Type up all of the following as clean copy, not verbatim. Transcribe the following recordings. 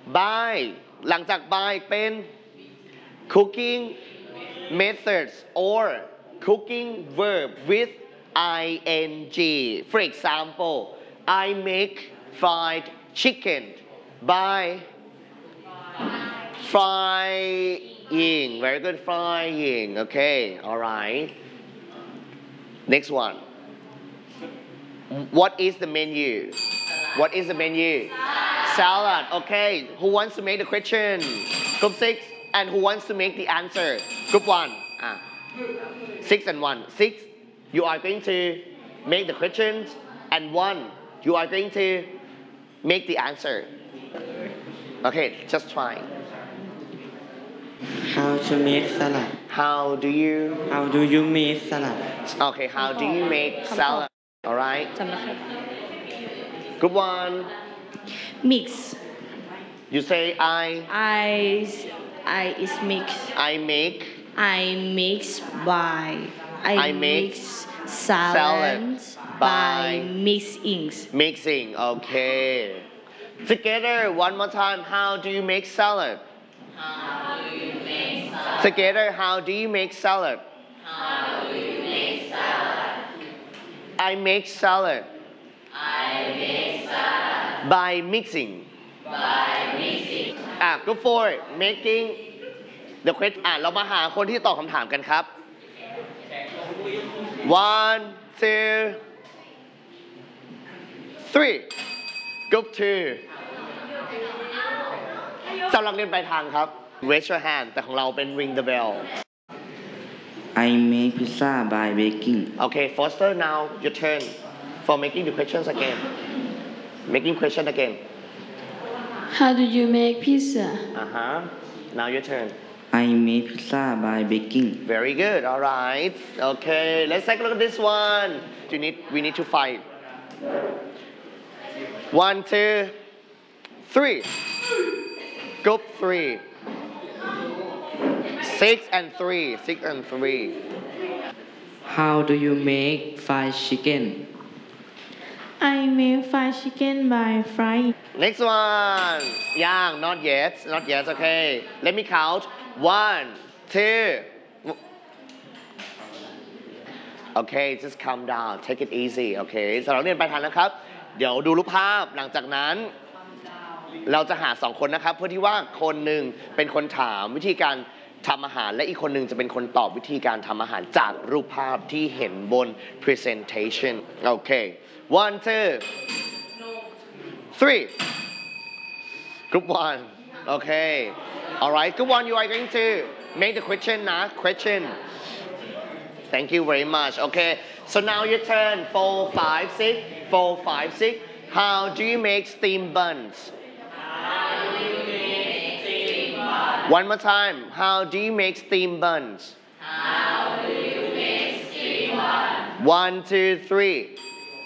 by หลังจาก by เป็น cooking methods or cooking verb with ing for example I make fried chicken by frying very good frying okay alright next one what is the menu what is the menu salad okay who wants to make the question group 6 and who wants to make the answer group 1 6 and 1 6 you are going to make the questions and 1 you are going to make the answer okay just try How to make salad how do you make salad okay how do you make salad alright จำแล้วครับ group 1 mix you say I is mix I make I mix by I make salad by mixing okay together one more time how do you make salad together how do you make salad I make salad by mixing group 4 making the question เรามาหาคนที่ตอบคำถามกันครับ 1 2 3 group 2สำหรับเรียนปลายทางครับ raise your hand แต่ของเราเป็น ring the bell I make pizza by baking okay Foster now your turn for making the questions again making question again How do you make pizza? Now your turn I make pizza by baking very good all right okay let's take a look at this one we need to fight 1 2 3 group 3 6 and 3 How do you make fried chicken I make fried chicken by frying. next one Yang not yet okay let me count 1 2 okay just calm down take it easy okay สำหรับเรียนไปทันนะครับเดี๋ยวดูรูปภาพหลังจากนั้นเราจะหา2คนนะครับเพื่อที่ว่าคนหนึ่งเป็นคนถามวิธีการทำอาหารและอีกคนหนึ่งจะเป็นคนตอบวิธีการทำอาหารจากรูปภาพที่เห็นบน presentation โอเค 1 2 3 group 1 okay alright group 1 you are going to make the question นะ question thank you very much okay so now your turn 4 5 6 4 5 6 how do you make steamed buns one more time how do you make steamed buns 1 2 3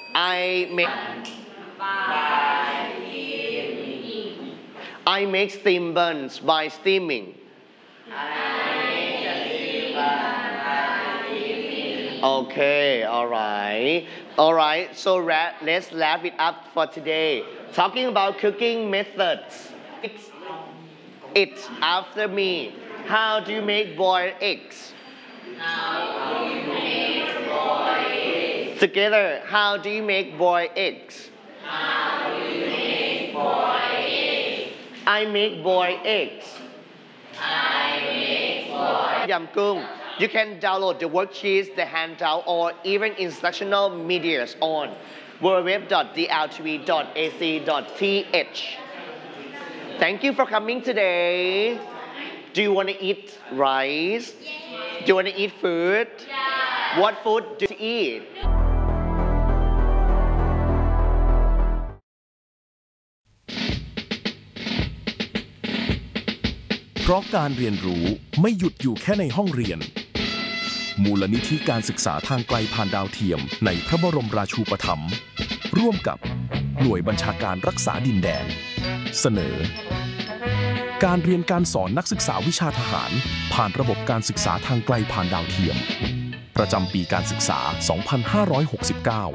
I make steamed buns by steaming okay alright so let's wrap it up for today talking about cooking methods it's after me how do you make boiled eggs together how do you make boiled eggs I make boiled eggs Yam Kung you can download the worksheets the handout or even instructional medias on www.dltv.ac.th thank you for coming today do you want to eat rice do you want to eat food what food do you eat เพราะการเรียนรู้ไม่หยุดอยู่แค่ในห้องเรียนมูลนิธิการศึกษาทางไกลผ่านดาวเทียมในพระบรมราชูปถัมภ์ร่วมกับหน่วยบัญชาการรักษาดินแดนเสนอการเรียนการสอนนักศึกษาวิชาทหารผ่านระบบการศึกษาทางไกลผ่านดาวเทียมประจำปีการศึกษา 2569